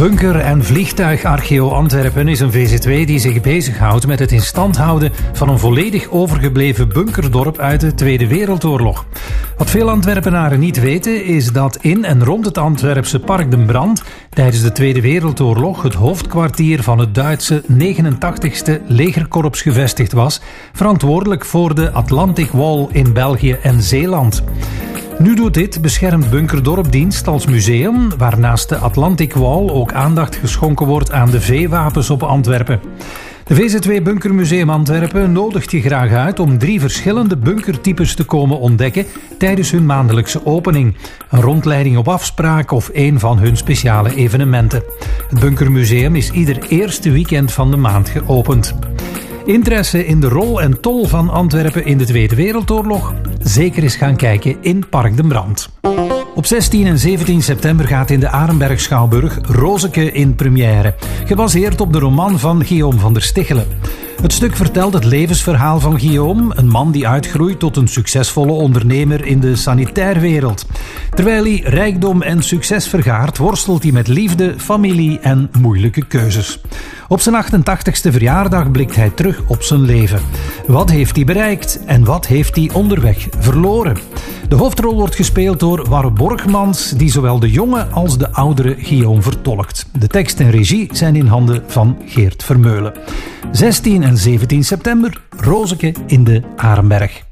Bunker- en vliegtuigarcheo Antwerpen is een VZ2 die zich bezighoudt met het in stand houden van een volledig overgebleven bunkerdorp uit de Tweede Wereldoorlog. Wat veel Antwerpenaren niet weten is dat in en rond het Antwerpse Park den Brand tijdens de Tweede Wereldoorlog het hoofdkwartier van het Duitse 89ste legerkorps gevestigd was, verantwoordelijk voor de Atlantic Wall in België en Zeeland. Nu doet dit beschermd bunkerdorp dienst als museum, waar naast de Atlantic Wall ook aandacht geschonken wordt aan de veewapens op Antwerpen. De VZ2 Bunkermuseum Antwerpen nodigt je graag uit om 3 verschillende bunkertypes te komen ontdekken tijdens hun maandelijkse opening. Een rondleiding op afspraak of een van hun speciale evenementen. Het Bunkermuseum is ieder eerste weekend van de maand geopend. Interesse in de rol en tol van Antwerpen in de Tweede Wereldoorlog? Zeker eens gaan kijken in Park den Brand. Op 16 en 17 september gaat in de Arenberg Schouwburg Rozeke in première, gebaseerd op de roman van Guillaume van der Stichelen. Het stuk vertelt het levensverhaal van Guillaume, een man die uitgroeit tot een succesvolle ondernemer in de sanitairwereld. Terwijl hij rijkdom en succes vergaart, worstelt hij met liefde, familie en moeilijke keuzes. Op zijn 88ste verjaardag blikt hij terug op zijn leven. Wat heeft hij bereikt en wat heeft hij onderweg verloren? De hoofdrol wordt gespeeld door Warre Borgmans, die zowel de jonge als de oudere Guillaume vertolkt. De tekst en regie zijn in handen van Geert Vermeulen. 16 en 17 september, Rozeke in de Arenberg.